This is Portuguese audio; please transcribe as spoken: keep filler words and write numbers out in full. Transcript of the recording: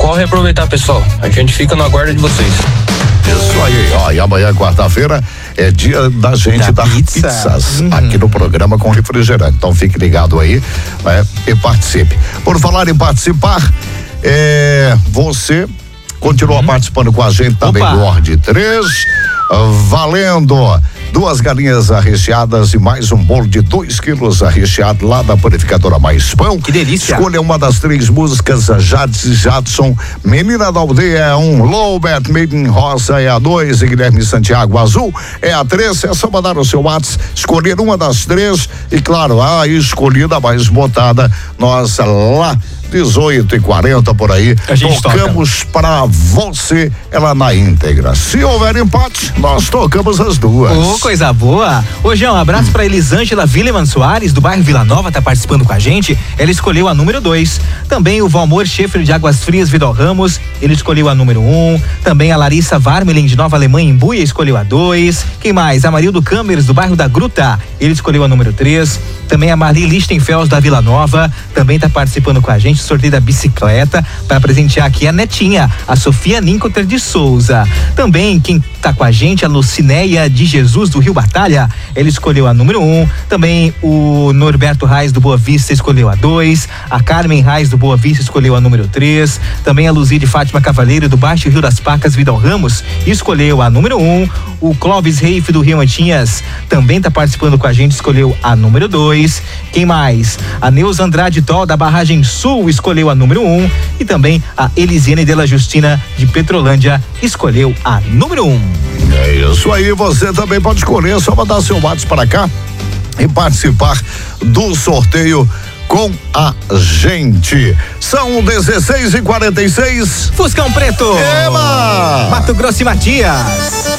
corre aproveitar, pessoal. A gente fica na guarda de vocês. Isso aí, ó, e amanhã, quarta-feira, é dia da gente Da dar pizza. pizzas Uhum. aqui no programa com refrigerante. Então fique ligado aí, né, e participe. Por falar em participar, é, você continua Uhum. participando com a gente também Opa. do Ordem três, valendo duas galinhas recheadas e mais um bolo de dois quilos recheado lá da Panificadora Mais Pão. Que delícia. Escolha uma das três músicas, Jades e Jadson, Menina da Aldeia é um, Lowbet Made in Roça é a dois, e Guilherme Santiago Azul é a três. É só mandar o seu WhatsApp, escolher uma das três e, claro, a escolhida mais botada, nós lá dezoito e quarenta por aí, A gente tocamos pra você ela na íntegra. Se houver empate, nós tocamos as duas. Ô, coisa boa. Hoje é um abraço pra Elisângela Vileman Soares, do bairro Vila Nova, tá participando com a gente. Ela escolheu a número dois. Também o Valmor Schaefer de Águas Frias, Vidal Ramos, ele escolheu a número um. Também a Larissa Varmelin de Nova Alemanha, em Buia, escolheu a dois. Quem mais? A Marildo Câmeres, do bairro da Gruta, ele escolheu a número três. Também a Marli Lichtenfels, da Vila Nova, também tá participando com a gente, sorteio da bicicleta, para presentear aqui a netinha, a Sofia Nincoter de Souza. Também quem tá com a gente, a Lucinéia de Jesus, do Rio Batalha, ele escolheu a número um. Também o Norberto Reis, do Boa Vista, escolheu a dois. A Carmen Reis, do Boa Vista, escolheu a número três. Também a Luzide Fátima Cavaleiro, do Baixo Rio das Pacas, Vidal Ramos, escolheu a número um. O Clóvis Reif, do Rio Antinhas, também tá participando com a gente, escolheu a número dois. Quem mais? A Neuza Andrade Tol, da Barragem Sul, escolheu a número um. E também a Elisiane Della Justina, de Petrolândia, escolheu a número um. É isso aí, você também pode escolher, só mandar seu WhatsApp para cá e participar do sorteio com a gente. São dezesseis e quarenta e seis. Fuscão Preto. Eba! Mato Grosso e Matias.